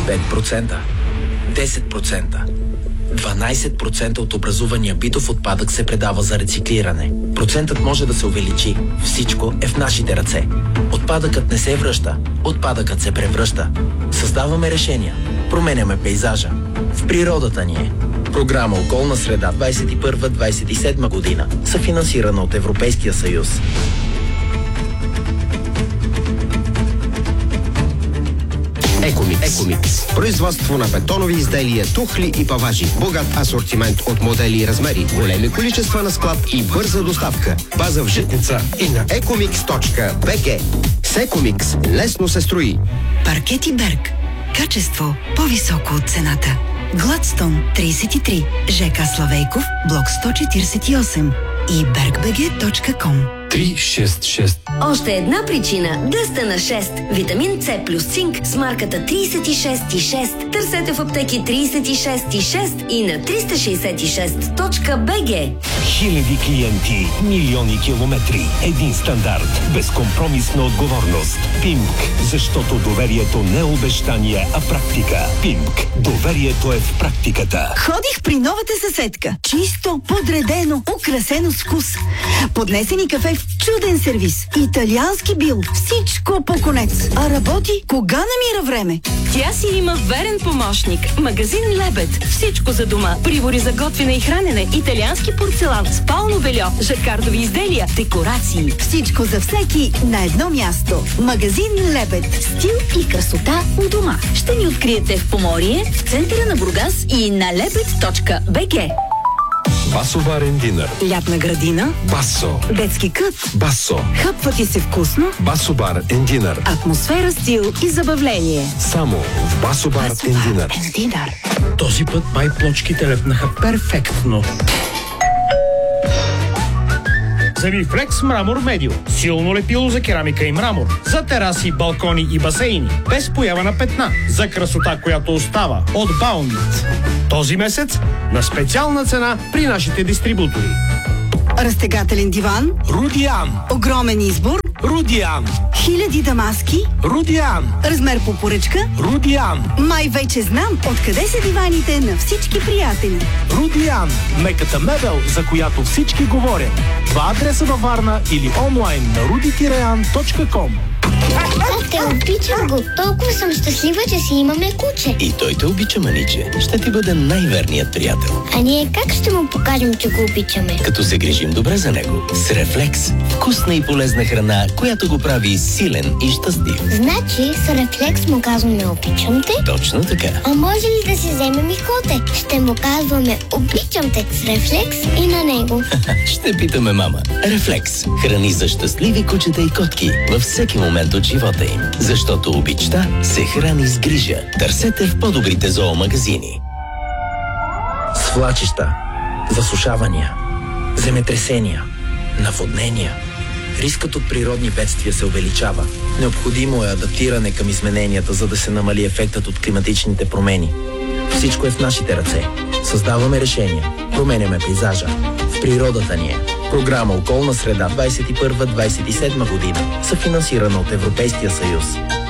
5%, 10%, 12% от образувания битов отпадък се предава за рециклиране. Процентът може да се увеличи. Всичко е в нашите ръце. Отпадъкът не се връща, отпадъкът се превръща. Създаваме решения, променяме пейзажа. В природата ни е. Програма Околна среда 21-27 година, съфинансирана от Европейския съюз. Екомикс. Производство на бетонови изделия, тухли и паважи. Богат асортимент от модели и размери. Големи количества на склад и бърза доставка. База в Житница и на ecomix.bg. С Екомикс лесно се строи. Паркети Берг. Качество по-високо от цената. Гладстон 33. ЖК Славейков, блок 148 и bergbg.com. 366. Още една причина да сте на 6. Витамин С плюс цинк с марката 36,6. Търсете в аптеки 36,6 и на 366.bg. Хиляди клиенти, милиони километри, един стандарт, безкомпромисна отговорност. Пимк, защото доверието не е обещание, а практика. Пимк, доверието е в практиката. Ходих при новата съседка. Чисто, подредено, украсено с вкус. Поднесени кафе в чуден сервис. Италиански бил. Всичко по конец. А работи, кога намира време? Тя си има верен помощник. Магазин Лебед. Всичко за дома. Прибори за готвене и хранене. Италиански порцелан. Спално бельо. жаккардови изделия. Декорации. Всичко за всеки на едно място. Магазин Лебед. Стил и красота у дома. Ще ни откриете в Поморие, в центъра на Бургас и на lebed.bg. Басо барен динър. Лятна градина. Басо. Детски кът. Басо. Хъпва ти се вкусно. Басо бар ен динър. Атмосфера, стил и забавление. Само в Басо бар ен динър. Този път май плочките лепнаха перфектно. Замифлекс Мрамор Медио. Силно лепило за керамика и мрамор. За тераси, балкони и басейни. Без поява на петна. За красота, която остава. От Баунит. Този месец на специална цена при нашите дистрибутори. Разтегателен диван. Рудиан. Огромен избор. Рудиан. Хиляди дамаски. Рудиан. Размер по поръчка. Рудиан. Май вече знам откъде са диваните на всички приятели. Рудиан. Меката мебел, за която всички говорят. Два адреса във Варна или онлайн на rudi-an.com. Те обичам го. Толкова съм щастлива, че си имаме куче. И той те обича, маниче. Ще ти бъде най-верният приятел. А ние как ще му покажем, че го обичаме? Като се грижим добре за него. С Рефлекс. Вкусна и полезна храна, която го прави силен и щастлив. Значи с Рефлекс му казваме обичам те? Точно така. А може ли да си вземем и коте? Ще му казваме обичам те с Рефлекс и на него. Ще питаме мама. Рефлекс. Храни за щастливи кучета и котки във всеки момент от живота им. Защото обичта се храни с грижа. Търсете в по-добрите зоомагазини. Свлачища, засушавания, земетресения, наводнения. Рискът от природни бедствия се увеличава. Необходимо е адаптиране към измененията, за да се намали ефектът от климатичните промени. Всичко е в нашите ръце. Създаваме решения, променяме пейзажа. В природата ни е. Програма Околна среда 21-27 година, съфинансирана от Европейския съюз.